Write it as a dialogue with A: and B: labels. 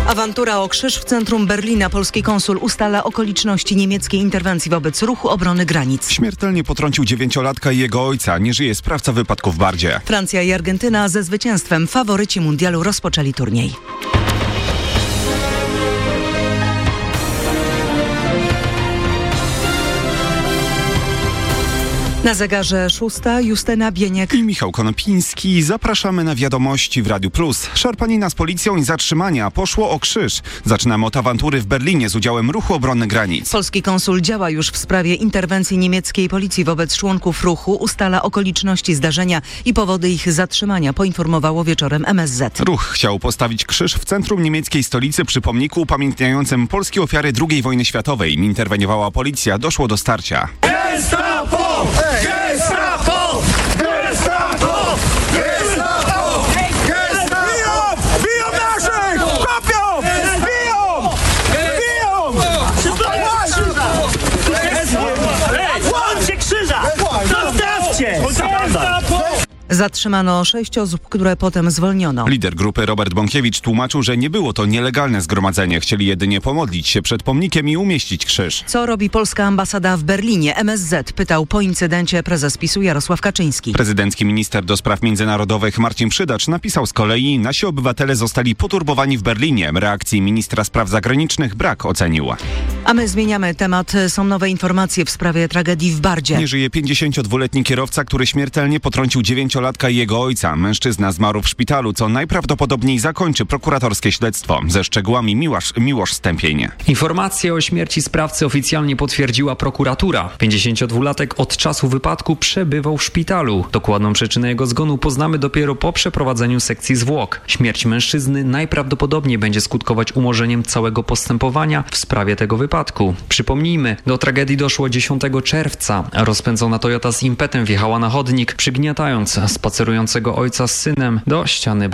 A: Awantura o krzyż w centrum Berlina. Polski konsul ustala okoliczności niemieckiej interwencji wobec ruchu obrony granic.
B: Śmiertelnie potrącił 9-latka i jego ojca. Nie żyje sprawca wypadku w Bardzie.
A: Francja i Argentyna ze zwycięstwem. Faworyci mundialu rozpoczęli turniej. Na zegarze 6, Justyna Bieniek
B: i Michał Konopiński. Zapraszamy na wiadomości w Radiu Plus. Szarpanina z policją i zatrzymania. Poszło o krzyż. Zaczynamy od awantury w Berlinie z udziałem ruchu obrony granic.
A: Polski konsul działa już w sprawie interwencji niemieckiej policji wobec członków ruchu. Ustala okoliczności zdarzenia i powody ich zatrzymania, poinformowało wieczorem MSZ.
B: Ruch chciał postawić krzyż w centrum niemieckiej stolicy przy pomniku upamiętniającym polskie ofiary II wojny światowej. Interweniowała policja. Doszło do starcia.
C: Gestapo! Gestapo! Gestapo! Gestapo! Biją naszych! Kopią! Biją! Biją! Łączcie krzyża! Zostawcie!
A: Zatrzymano 6 osób, które potem zwolniono.
B: Lider grupy Robert Bąkiewicz tłumaczył, że nie było to nielegalne zgromadzenie. Chcieli jedynie pomodlić się przed pomnikiem i umieścić krzyż.
A: Co robi polska ambasada w Berlinie? MSZ pytał po incydencie prezes PiS-u Jarosław Kaczyński.
B: Prezydencki minister do spraw międzynarodowych Marcin Przydacz napisał z kolei: nasi obywatele zostali poturbowani w Berlinie. Reakcji ministra spraw zagranicznych brak, ocenił.
A: A my zmieniamy temat. Są nowe informacje w sprawie tragedii w Bardzie.
B: Nie żyje 52-letni kierowca, który śmiertelnie potrącił 9-latka i jego ojca. Mężczyzna zmarł w szpitalu, co najprawdopodobniej zakończy prokuratorskie śledztwo. Ze szczegółami Miłosz Stępień.
D: Informację o śmierci sprawcy oficjalnie potwierdziła prokuratura. 52-latek od czasu wypadku przebywał w szpitalu. Dokładną przyczynę jego zgonu poznamy dopiero po przeprowadzeniu sekcji zwłok. Śmierć mężczyzny najprawdopodobniej będzie skutkować umorzeniem całego postępowania w sprawie tego wypadku. Przypomnijmy, do tragedii doszło 10 czerwca. Rozpędzona Toyota z impetem wjechała na chodnik, przygniatając spacerującego ojca z synem do ściany